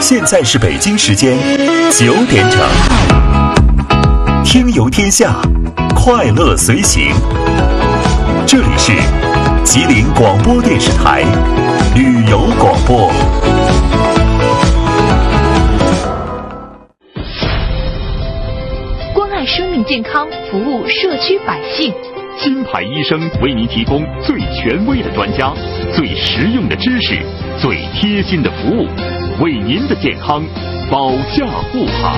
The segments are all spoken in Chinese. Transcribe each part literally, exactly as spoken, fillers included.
现在是北京时间九点整，听游天下，快乐随行。这里是吉林广播电视台旅游广播。 关爱生命健康，服务社区百姓。 金牌医生为您提供最权威的专家、最实用的知识、最贴心的服务，为您的健康保驾护航。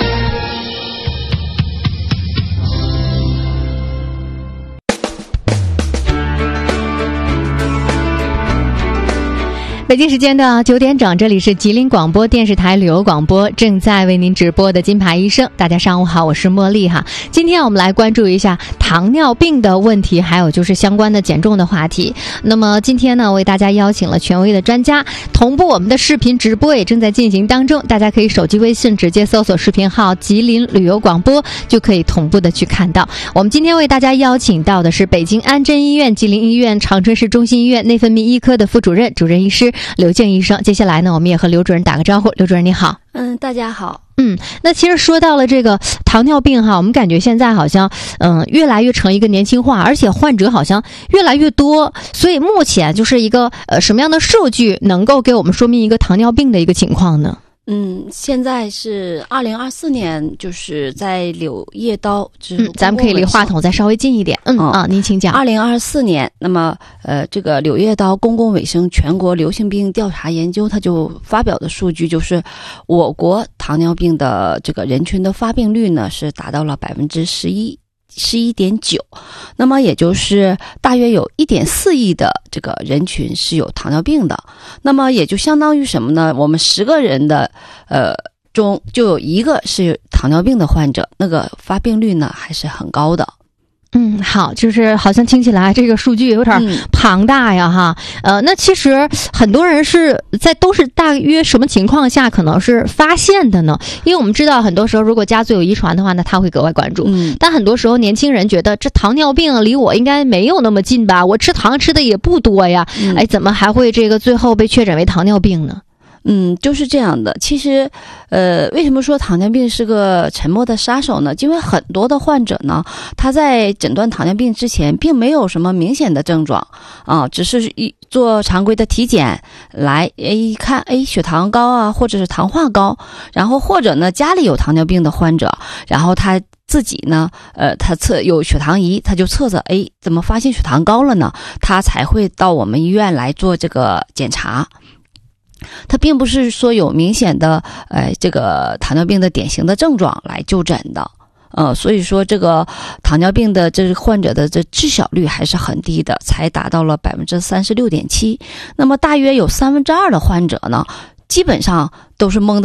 北京时间的九点整，这里是吉林广播电视台旅游广播，正在为您直播的金牌医生。大家上午好，我是茉莉哈。今天我们来关注一下糖尿病的问题，还有就是相关的减重的话题。那么今天呢，为大家邀请了权威的专家，同步我们的视频直播也正在进行当中，大家可以手机微信直接搜索视频号吉林旅游广播，就可以同步的去看到。我们今天为大家邀请到的是北京安贞医院、吉林医院、长春市中心医院内分泌医科的副主任、主任医师刘静医生。接下来呢，我们也和刘主任打个招呼。刘主任你好。 嗯，大家好。 嗯，那其实说到了这个糖尿病哈，我们感觉现在好像嗯越来越成一个年轻化，而且患者好像越来越多。所以目前就是一个呃什么样的数据能够给我们说明一个糖尿病的一个情况呢？ 嗯，现在是二零二四年，就是在柳叶刀，就是嗯，咱们可以离话筒再稍微近一点。嗯、哦、啊，您请讲。 二零二四年，那么呃，这个柳叶刀公共卫生全国流行病调查研究，它就发表的数据就是，我国糖尿病的这个人群的发病率呢是达到了百分之十一。十一点九，那么也就是大约有一点四亿的这个人群是有糖尿病的，那么也就相当于什么呢？我们十个人的呃中就有一个是糖尿病的患者，那个发病率呢还是很高的。 嗯，好，就是好像听起来这个数据有点庞大呀，哈、嗯，呃，那其实很多人是在都是大约什么情况下可能是发现的呢？因为我们知道很多时候如果家族有遗传的话，那他会格外关注。嗯，但很多时候年轻人觉得这糖尿病离我应该没有那么近吧？我吃糖吃的也不多呀，嗯、哎，怎么还会这个最后被确诊为糖尿病呢？ 嗯，就是这样的。其实，呃，为什么说糖尿病是个沉默的杀手呢？因为很多的患者呢，他在诊断糖尿病之前，并没有什么明显的症状啊，只是一做常规的体检来，哎，一看，哎，血糖高啊，或者是糖化高，然后或者呢，家里有糖尿病的患者，然后他自己呢，呃，他测有血糖仪，他就测测，哎，怎么发现血糖高了呢？他才会到我们医院来做这个检查。它并不是说有明显的呃这个糖尿病的典型的症状来就诊的，呃，所以说这个糖尿病的这患者的这知晓率还是很低的，才达到了百分之三十六点七。那么大约有三分之二的患者呢，基本上都是蒙的。